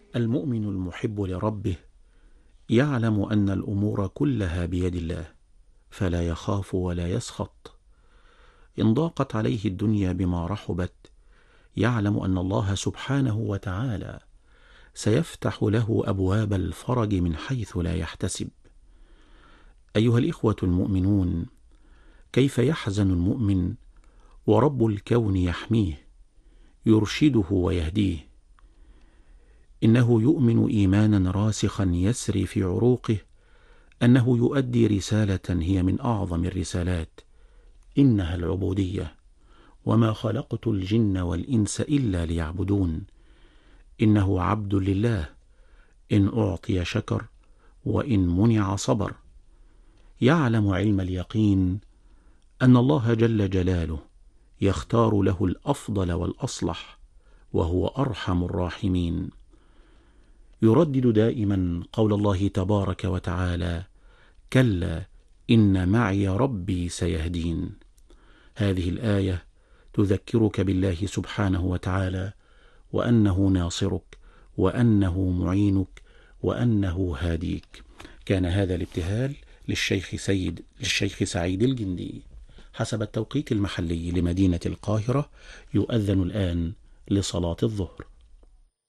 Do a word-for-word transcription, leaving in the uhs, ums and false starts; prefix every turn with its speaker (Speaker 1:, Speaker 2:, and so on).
Speaker 1: المؤمن المحب لربه يعلم أن الأمور كلها بيد الله، فلا يخاف ولا يسخط. إن ضاقت عليه الدنيا بما رحبت يعلم أن الله سبحانه وتعالى سيفتح له أبواب الفرج من حيث لا يحتسب. أيها الإخوة المؤمنون، كيف يحزن المؤمن ورب الكون يحميه يرشده ويهديه؟ إنه يؤمن إيمانا راسخا يسري في عروقه أنه يؤدي رسالة هي من أعظم الرسالات، إنها العبودية. وما خلقت الجن والإنس إلا ليعبدون. إنه عبد لله، إن أعطي شكر وإن منع صبر. يعلم علم اليقين أن الله جل جلاله يختار له الأفضل والأصلح، وهو أرحم الراحمين. يردد دائما قول الله تبارك وتعالى: كلا إن معي ربي سيهدين. هذه الآية تذكرك بالله سبحانه وتعالى، وأنه ناصرك، وأنه معينك، وأنه هاديك. كان هذا الابتهال للشيخ سيد للشيخ سعيد الجندي. حسب التوقيت المحلي لمدينة القاهرة يؤذن الآن لصلاة الظهر.